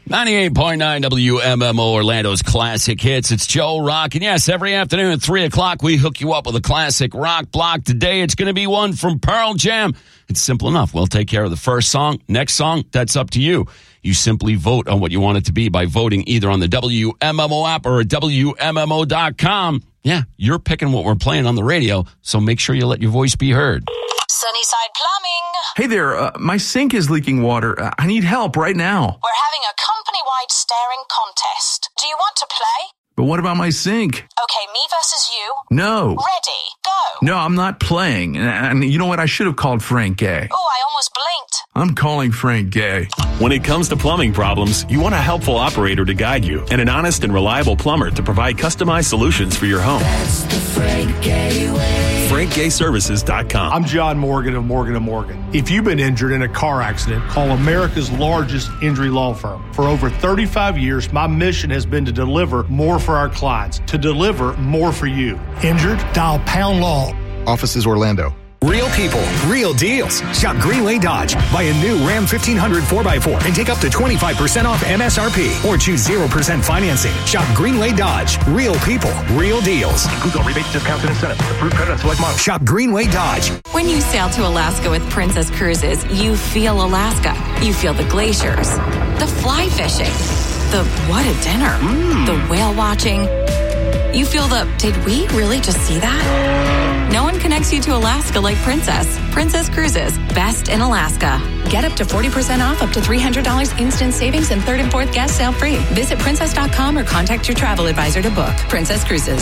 98.9 WMMO, Orlando's classic hits. It's Joe Rock. And yes, every afternoon at 3 o'clock, we hook you up with a classic rock block. Today, it's going to be one from Pearl Jam. It's simple enough. We'll take care of the first song. Next song, that's up to you. You simply vote on what you want it to be by voting either on the WMMO app or at WMMO.com. Yeah, you're picking what we're playing on the radio, so make sure you let your voice be heard. Sunnyside Plumbing. Hey there, my sink is leaking water. I need help right now. We're having a company-wide staring contest. Do you want to play? But what about my sink? Okay, me versus you. No. Ready, go. No, I'm not playing. And you know what? I should have called Frank Gay. Oh, I almost blinked. I'm calling Frank Gay. When it comes to plumbing problems, you want a helpful operator to guide you and an honest and reliable plumber to provide customized solutions for your home. That's the Frank Gay way. FrankGayServices.com. I'm John Morgan of Morgan & Morgan. If you've been injured in a car accident, call America's largest injury law firm. For over 35 years, my mission has been to deliver more for our clients, to deliver more for you. Injured? Dial Pound Law. Offices Orlando. Real people, real deals. Shop Greenway Dodge. Buy a new Ram 1500 4x4 and take up to 25% off MSRP or choose 0% financing. Shop Greenway Dodge. Real people, real deals. Includes all rebates, discounts, and incentives. Approved credit on select models. Shop Greenway Dodge. When you sail to Alaska with Princess Cruises, you feel Alaska. You feel the glaciers, the fly fishing, the what a dinner, the whale watching. You feel the, did we really just see that? No one connects you to Alaska like Princess. Princess Cruises, best in Alaska. Get up to 40% off, up to $300 instant savings, and third and fourth guest sale free. Visit princess.com or contact your travel advisor to book. Princess Cruises.